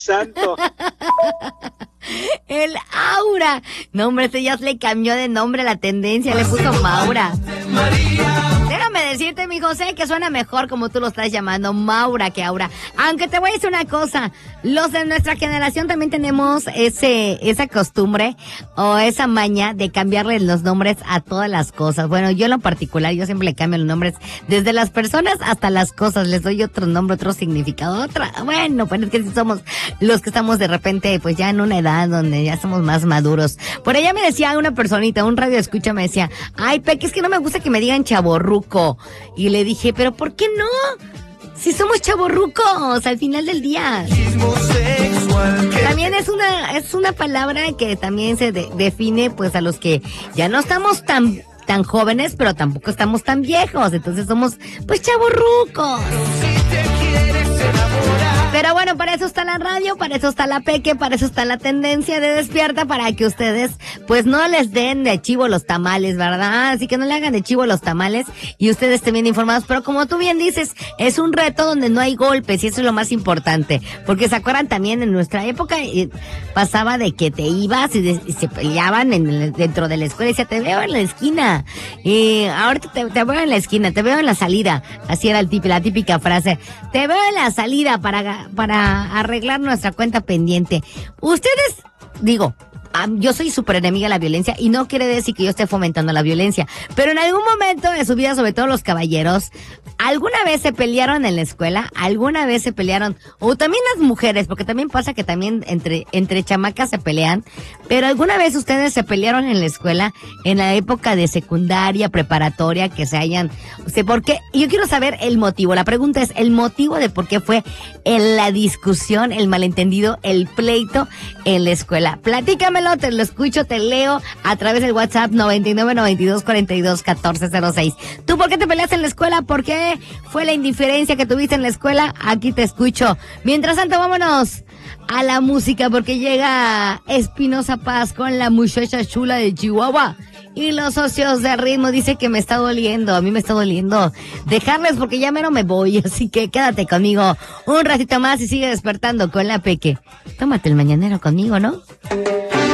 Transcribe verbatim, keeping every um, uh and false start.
Santo. El Aura. No, hombre, este ya le cambió de nombre a la tendencia, le puso Maura. Déjame decirte, mi José, que suena mejor como tú lo estás llamando, Maura, que Aura. Aunque te voy a decir una cosa, los de nuestra generación también tenemos ese esa costumbre o esa maña de cambiarle los nombres a todas las cosas. Bueno, yo en lo particular, yo siempre le cambio los nombres desde las personas hasta las cosas. Les doy otro nombre, otro significado, otra. Bueno, pues es que si somos los que estamos de repente, pues ya en una edad donde ya somos más maduros. Por allá me decía una personita, un radio escucha, me decía, ay, Peque, es que no me gusta que me digan chavorruco. Y le dije, pero ¿por qué no? Si somos chavorrucos al final del día. También es una es una palabra que también se de, define pues a los que ya no estamos tan tan jóvenes, pero tampoco estamos tan viejos. Entonces somos pues chavorrucos. Pero bueno, para eso está la radio, para eso está la Peque, para eso está la tendencia de Despierta, para que ustedes pues no les den de chivo los tamales, ¿verdad? Así que no le hagan de chivo los tamales y ustedes estén bien informados. Pero como tú bien dices, es un reto donde no hay golpes y eso es lo más importante. Porque se acuerdan también en nuestra época eh, pasaba de que te ibas y, de, y se peleaban en el, dentro de la escuela y decía, te veo en la esquina. Y ahorita te, te veo en la esquina, te veo en la salida. Así era el tip, la típica frase. Te veo en la salida para... para arreglar nuestra cuenta pendiente. Ustedes, digo, um, yo soy súper enemiga de la violencia y no quiere decir que yo esté fomentando la violencia, pero en algún momento de su vida, sobre todo los caballeros, ¿alguna vez se pelearon en la escuela? ¿Alguna vez se pelearon? O también las mujeres, porque también pasa que también entre, entre chamacas se pelean, pero ¿alguna vez ustedes se pelearon en la escuela, en la época de secundaria, preparatoria, que se hayan, o sea, ¿por qué? Yo quiero saber el motivo. La pregunta es, el motivo de por qué fue en la discusión, el malentendido, el pleito en la escuela. Platícamelo, te lo escucho, te leo a través del WhatsApp noventa y nueve, noventa y dos, cuarenta y dos, catorce cero seis. ¿Tú por qué te peleaste en la escuela? ¿Por qué fue la indiferencia que tuviste en la escuela? Aquí te escucho. Mientras tanto, vámonos a la música porque llega Espinosa Paz con La Muchacha Chula de Chihuahua. Y los socios de ritmo dice que me está doliendo, a mí me está doliendo dejarles porque ya mero me voy, así que quédate conmigo un ratito más y sigue despertando con la Peque. Tómate el mañanero conmigo, ¿no?